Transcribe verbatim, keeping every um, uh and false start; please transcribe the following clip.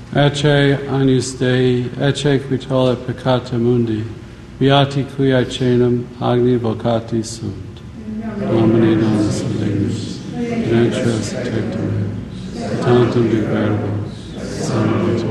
Ecce agnus Dei, ecce qui tollit peccata mundi, beati qui aecenum agni vocati sunt. Domini non salignus, in entras tectum, tantum de verbis, sanum